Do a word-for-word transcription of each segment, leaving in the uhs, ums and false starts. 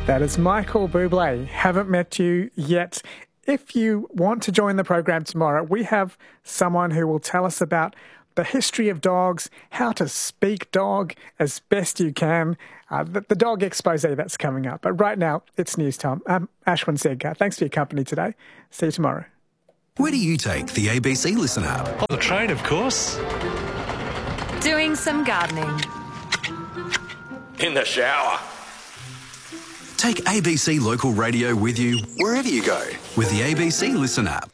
That is Michael Bublé. Haven't met you yet. If you want to join the program tomorrow, we have someone who will tell us about the history of dogs, how to speak dog as best you can, uh, the, the dog expose that's coming up. But right now, it's news time. I'm Ashwin Sedkar. Thanks for your company today. See you tomorrow. Where do you take the A B C Listen app? On the train, of course. Doing some gardening. In the shower. Take A B C Local Radio with you wherever you go with the A B C Listen app.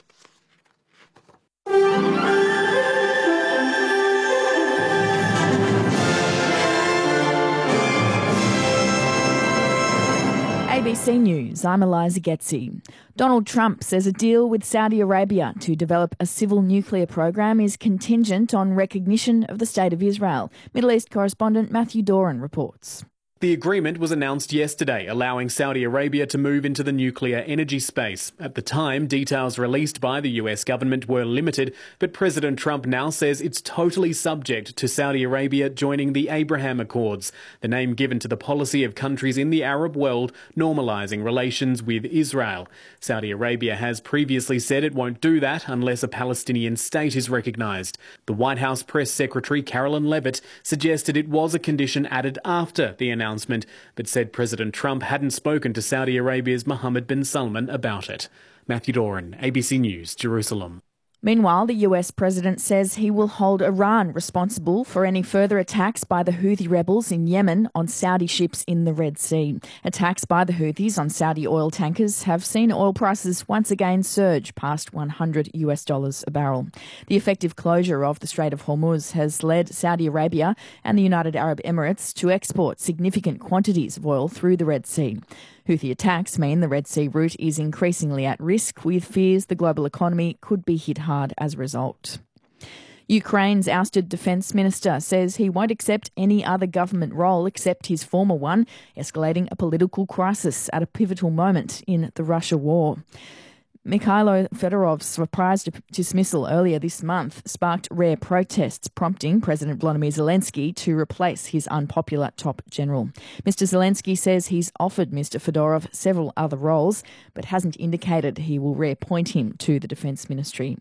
A B C News, I'm Eliza Getzi. Donald Trump says a deal with Saudi Arabia to develop a civil nuclear program is contingent on recognition of the State of Israel. Middle East correspondent Matthew Doran reports. The agreement was announced yesterday, allowing Saudi Arabia to move into the nuclear energy space. At the time, details released by the U S government were limited, but President Trump now says it's totally subject to Saudi Arabia joining the Abraham Accords, the name given to the policy of countries in the Arab world normalising relations with Israel. Saudi Arabia has previously said it won't do that unless a Palestinian state is recognised. The White House press secretary Carolyn Levitt suggested it was a condition added after the announcement. announcement, but said President Trump hadn't spoken to Saudi Arabia's Mohammed bin Salman about it. Matthew Doran, A B C News, Jerusalem. Meanwhile, the U S president says he will hold Iran responsible for any further attacks by the Houthi rebels in Yemen on Saudi ships in the Red Sea. Attacks by the Houthis on Saudi oil tankers have seen oil prices once again surge past one hundred US dollars a barrel. The effective closure of the Strait of Hormuz has led Saudi Arabia and the United Arab Emirates to export significant quantities of oil through the Red Sea. Houthi attacks mean the Red Sea route is increasingly at risk, with fears the global economy could be hit hard as a result. Ukraine's ousted defence minister says he won't accept any other government role except his former one, escalating a political crisis at a pivotal moment in the Russia war. Mikhailo Fedorov's surprise dismissal earlier this month sparked rare protests, prompting President Volodymyr Zelensky to replace his unpopular top general. Mister Zelensky says he's offered Mister Fedorov several other roles, but hasn't indicated he will reappoint him to the Defence Ministry.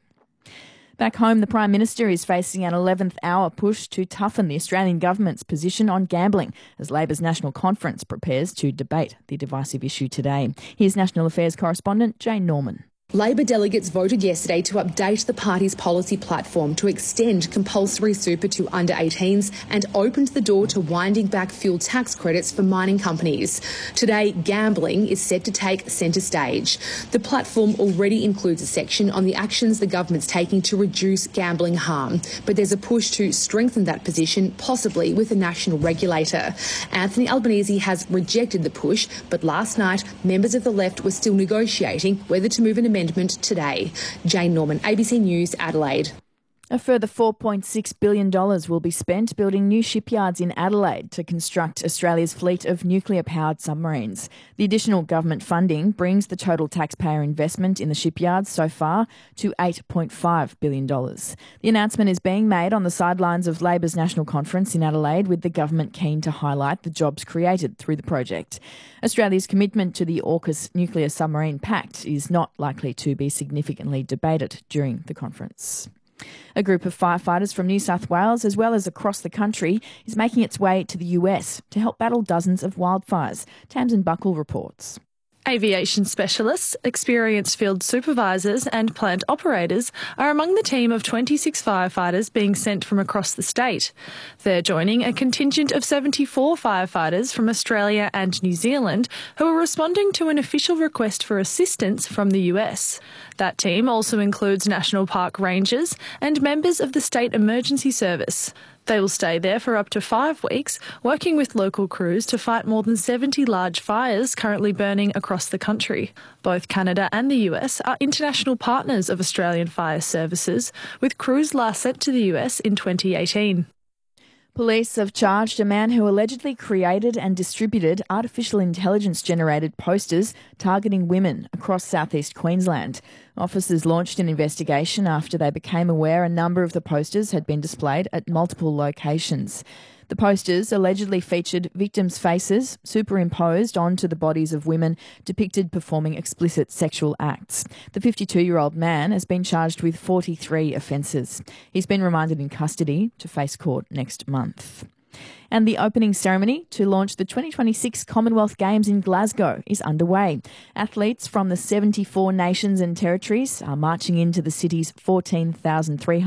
Back home, the Prime Minister is facing an eleventh hour push to toughen the Australian government's position on gambling as Labor's National Conference prepares to debate the divisive issue today. Here's National Affairs correspondent Jane Norman. Labor delegates voted yesterday to update the party's policy platform to extend compulsory super to under eighteens and opened the door to winding back fuel tax credits for mining companies. Today, gambling is set to take centre stage. The platform already includes a section on the actions the government's taking to reduce gambling harm, but there's a push to strengthen that position, possibly with a national regulator. Anthony Albanese has rejected the push, but last night, members of the left were still negotiating whether to move an amendment today. Jane Norman, A B C News, Adelaide. A further four point six billion dollars will be spent building new shipyards in Adelaide to construct Australia's fleet of nuclear-powered submarines. The additional government funding brings the total taxpayer investment in the shipyards so far to eight point five billion dollars. The announcement is being made on the sidelines of Labor's National Conference in Adelaide, with the government keen to highlight the jobs created through the project. Australia's commitment to the AUKUS nuclear submarine pact is not likely to be significantly debated during the conference. A group of firefighters from New South Wales, as well as across the country, is making its way to the U S to help battle dozens of wildfires. Tamsin Buckle reports. Aviation specialists, experienced field supervisors and plant operators are among the team of twenty-six firefighters being sent from across the state. They're joining a contingent of seventy-four firefighters from Australia and New Zealand who are responding to an official request for assistance from the U S. That team also includes National Park Rangers and members of the State Emergency Service. They will stay there for up to five weeks, working with local crews to fight more than seventy large fires currently burning across the country. Both Canada and the U S are international partners of Australian Fire Services, with crews last sent to the U S in twenty eighteen. Police have charged a man who allegedly created and distributed artificial intelligence-generated posters targeting women across southeast Queensland. Officers launched an investigation after they became aware a number of the posters had been displayed at multiple locations. The posters allegedly featured victims' faces superimposed onto the bodies of women depicted performing explicit sexual acts. The fifty-two-year-old man has been charged with forty-three offences. He's been remanded in custody to face court next month. And the opening ceremony to launch the twenty twenty-six Commonwealth Games in Glasgow is underway. Athletes from the seventy-four nations and territories are marching into the city's fourteen thousand three hundred